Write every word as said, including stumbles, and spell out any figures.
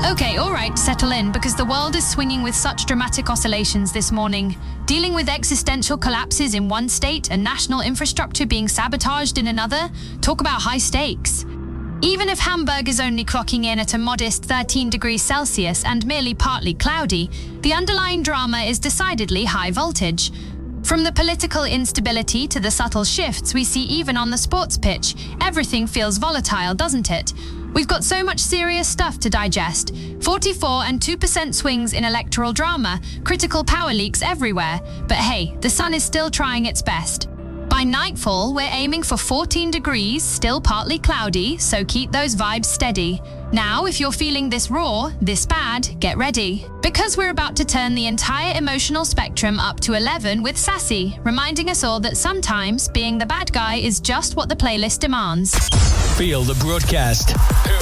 Okay, all right, settle in, because the world is swinging with such dramatic oscillations this morning. Dealing with existential collapses in one state and national infrastructure being sabotaged in another, talk about high stakes. Even if Hamburg is only clocking in at a modest thirteen degrees Celsius and merely partly cloudy, the underlying drama is decidedly high voltage. From the political instability to the subtle shifts we see even on the sports pitch, everything feels volatile, doesn't it? We've got so much serious stuff to digest. forty-four and two percent swings in electoral drama, critical power leaks everywhere. But hey, the sun is still trying its best. By nightfall, we're aiming for fourteen degrees, still partly cloudy, so keep those vibes steady. Now, if you're feeling this raw, this bad, get ready. Because we're about to turn the entire emotional spectrum up to eleven with Sassy, reminding us all that sometimes being the bad guy is just what the playlist demands. Feel the broadcast.